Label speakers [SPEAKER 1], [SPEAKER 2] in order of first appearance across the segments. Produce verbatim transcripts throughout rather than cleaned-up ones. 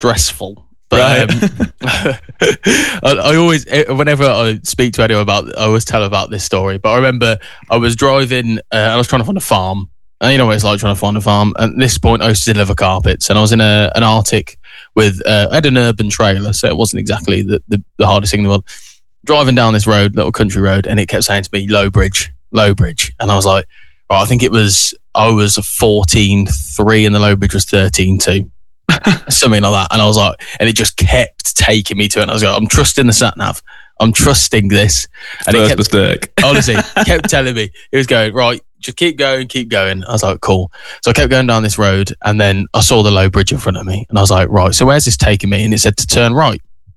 [SPEAKER 1] stressful. But
[SPEAKER 2] Right.
[SPEAKER 1] um, I, I always, whenever I speak to anyone about, I always tell about this story. But I remember I was driving, uh, I was trying to find a farm. And you know what it's like trying to find a farm. At this point, I used to deliver carpets, and I was in a, an Arctic with, uh, I had an urban trailer, so it wasn't exactly the, the, the hardest thing in the world. Driving down this road, little country road, and it kept saying to me, low bridge, low bridge. And I was like, right, I think it was, I was fourteen three and the low bridge was thirteen two. Something like that. And I was like, and it just kept taking me to it. And I was like, I'm trusting the sat nav. I'm trusting this. And
[SPEAKER 2] First
[SPEAKER 1] it kept,
[SPEAKER 2] mistake.
[SPEAKER 1] honestly, kept telling me, it was going, right, just keep going, keep going. I was like, cool. So I kept going down this road, and then I saw the low bridge in front of me, and I was like, right, so where's this taking me? And it said to turn right.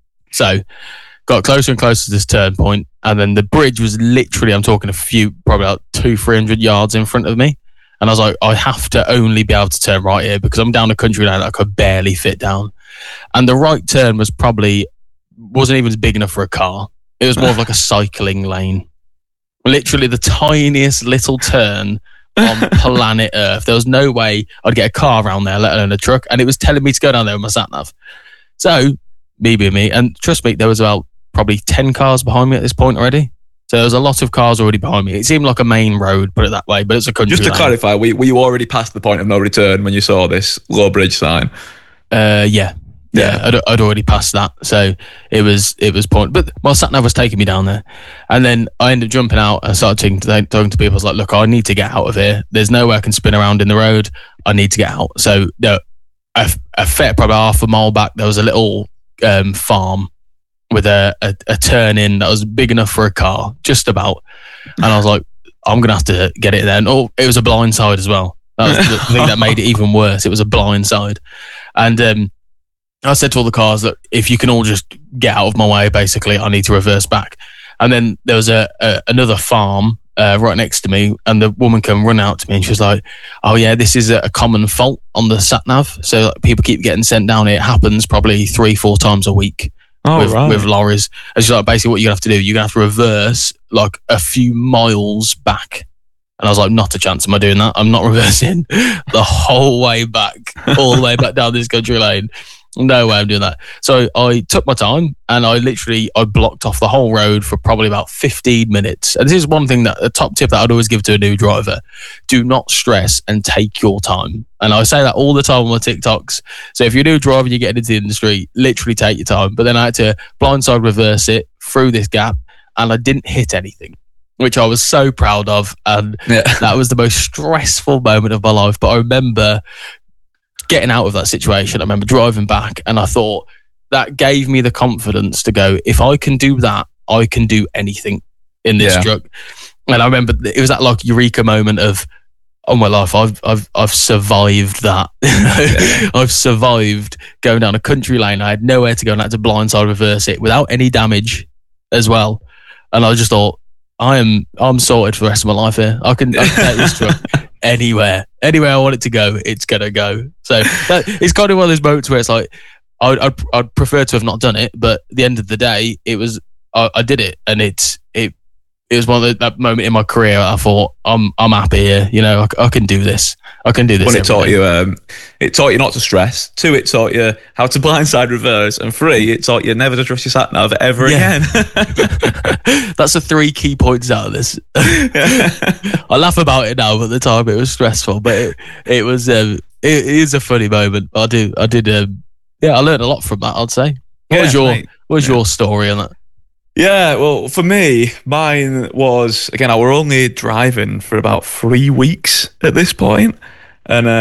[SPEAKER 1] So got closer and closer to this turn point, and then the bridge was literally, I'm talking a few, probably about two, three hundred yards in front of me. And I was like, I have to only be able to turn right here because I'm down a country lane that I could barely fit down. And the right turn was probably, wasn't even big enough for a car. It was more of like a cycling lane. Literally the tiniest little turn on planet Earth. There was no way I'd get a car around there, let alone a truck. And it was telling me to go down there with my sat nav. So, me being me, and trust me, there was about probably ten cars behind me at this point already. So there was a lot of cars already behind me. It seemed like a main road, put it that way, but it's a country
[SPEAKER 2] Just to
[SPEAKER 1] lane.
[SPEAKER 2] clarify, were, were you already past the point of no return when you saw this low bridge sign?
[SPEAKER 1] Uh, yeah. Yeah, I'd, I'd already passed that, so it was it was point. But my sat nav was taking me down there, and then I ended up jumping out and started talking to, talking to people. I was like, "Look, I need to get out of here. There's no way I can spin around in the road. I need to get out." So, no, a, a fair probably half a mile back, there was a little um, farm with a, a a turn in that was big enough for a car, just about. And I was like, "I'm gonna have to get it there." And oh, it was a blind side as well. That was the thing that made it even worse. It was a blind side, and um. I said to all the cars that if you can all just get out of my way, basically, I need to reverse back. And then there was a, a another farm uh, right next to me, and the woman came run out to me, and she was like, "Oh yeah, this is a, a common fault on the sat nav. So like, people keep getting sent down here. It happens probably three, four times a week
[SPEAKER 2] Oh,
[SPEAKER 1] with,
[SPEAKER 2] right.
[SPEAKER 1] with lorries." And she's like, basically, what you're gonna have to do, you're gonna have to reverse like a few miles back. And I was like, not a chance am I doing that. I'm not reversing the whole way back, all the way back down this country lane. No way I'm doing that. So I took my time, and I literally, I blocked off the whole road for probably about fifteen minutes. And this is one thing that, a top tip that I'd always give to a new driver. Do not stress and take your time. And I say that all the time on my TikToks. So if you're a new driver and you're getting into the industry, literally take your time. But then I had to blindside reverse it through this gap, and I didn't hit anything, which I was so proud of. And
[SPEAKER 2] Yeah.
[SPEAKER 1] that was the most stressful moment of my life. But I remember getting out of that situation. I remember driving back, and I thought that gave me the confidence to go, if I can do that, I can do anything in this
[SPEAKER 2] Yeah.
[SPEAKER 1] truck. And I remember it was that like eureka moment of, oh my life, I've I've I've survived that.
[SPEAKER 2] Yeah.
[SPEAKER 1] I've survived going down a country lane. I had nowhere to go, and I had to blindside reverse it without any damage as well. And I just thought, I am I'm sorted for the rest of my life here. I can, I can take this truck anywhere, anywhere I want it to go, it's gonna go. So that, it's kind of one of those moments where it's like, I'd, I'd I'd prefer to have not done it, but at the end of the day, it was I, I did it, and it's it it was one of the, that moment in my career. I thought I'm I'm happy here. You know, I, I can do this. I can do this.
[SPEAKER 2] One, it
[SPEAKER 1] every
[SPEAKER 2] taught
[SPEAKER 1] day.
[SPEAKER 2] you, um, it taught you not to stress. Two, it taught you how to blindside reverse, and three, it taught you never to trust your sat nav ever
[SPEAKER 1] Yeah.
[SPEAKER 2] again.
[SPEAKER 1] That's the three key points out of this. I laugh about it now, but at the time it was stressful. But it, it was um, it, it is a funny moment. I do I did um, yeah, I learned a lot from that, I'd say. What
[SPEAKER 2] Yeah,
[SPEAKER 1] was your
[SPEAKER 2] mate.
[SPEAKER 1] what was
[SPEAKER 2] Yeah.
[SPEAKER 1] your story on that?
[SPEAKER 2] Yeah, well, for me, mine was, again, I were only driving for about three weeks at this point, and uh,